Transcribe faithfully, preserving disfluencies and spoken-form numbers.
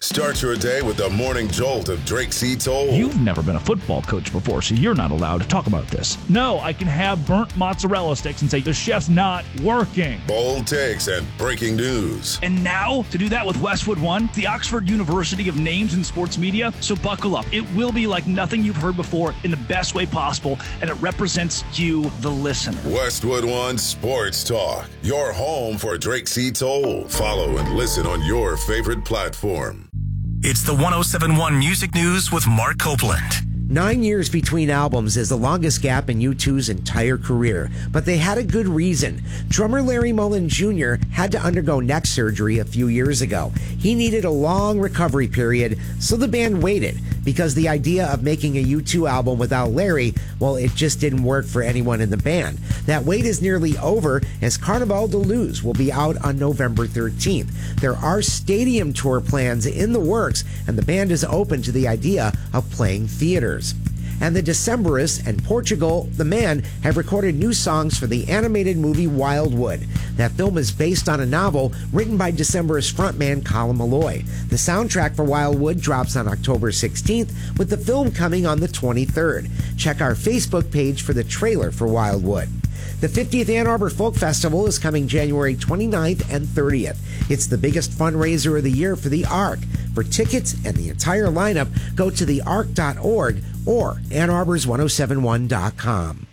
Start your day with the morning jolt of Drake C. Toll. You've never been a football coach before, so you're not allowed to talk about this. No, I can have burnt mozzarella sticks and say the chef's not working. Bold takes and breaking news. And now, to do that with Westwood One, the Oxford University of Names in Sports Media. So buckle up. It will be like nothing you've heard before in the best way possible, and it represents you, the listener. Westwood One Sports Talk, your home for Drake C. Toll. Follow and listen on your favorite platform. It's the one oh seven point one Music News with Mark Copeland. Nine years between albums is the longest gap in U two's entire career, but they had a good reason. Drummer Larry Mullen Junior had to undergo neck surgery a few years ago. He needed a long recovery period, so the band waited, because the idea of making a U two album without Larry, well, it just didn't work for anyone in the band. That wait is nearly over, as Carnival de Luz will be out on November thirteenth. There are stadium tour plans in the works, and the band is open to the idea of playing theaters. And the Decemberists and Portugal the Man have recorded new songs for the animated movie Wildwood. That film is based on a novel written by Decemberist frontman Colin Meloy. The soundtrack for Wildwood drops on October sixteenth, with the film coming on the twenty-third. Check our Facebook page for the trailer for Wildwood. The fiftieth Ann Arbor Folk Festival is coming January twenty-ninth and thirtieth. It's the biggest fundraiser of the year for the Ark. For tickets and the entire lineup, go to the ark dot org or Ann Arbor's ten seventy-one dot com.